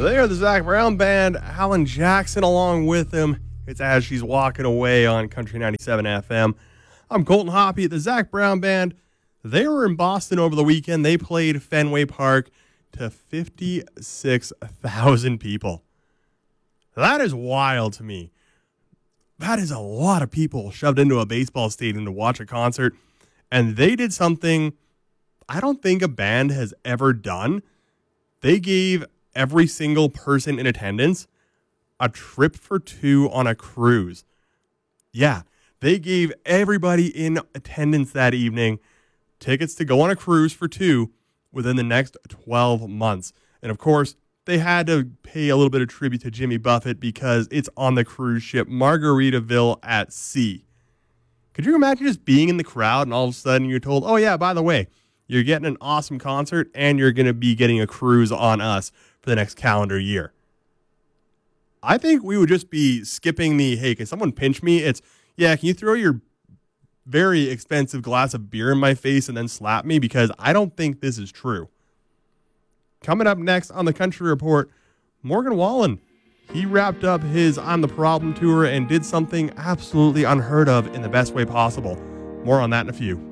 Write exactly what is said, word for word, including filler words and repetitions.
They are the Zac Brown Band, Alan Jackson along with him. It's As She's Walking Away on Country ninety-seven F M. I'm Colton Hoppy at the Zac Brown Band. They were in Boston over the weekend. They played Fenway Park to fifty-six thousand people. That is wild to me. That is a lot of people shoved into a baseball stadium to watch a concert. And they did something I don't think a band has ever done. They gave every single person in attendance a trip for two on a cruise. Yeah, they gave everybody in attendance that evening tickets to go on a cruise for two within the next twelve months. And of course, they had to pay a little bit of tribute to Jimmy Buffett because it's on the cruise ship Margaritaville at Sea. Could you imagine just being in the crowd and all of a sudden you're told, oh yeah, by the way, you're getting an awesome concert and you're going to be getting a cruise on us for the next calendar year. I think we would just be skipping the, hey, can someone pinch me? It's, yeah, can you throw your very expensive glass of beer in my face and then slap me? Because I don't think this is true. Coming up next on the Country Report, Morgan Wallen. He wrapped up his I'm the Problem tour and did something absolutely unheard of in the best way possible. More on that in a few.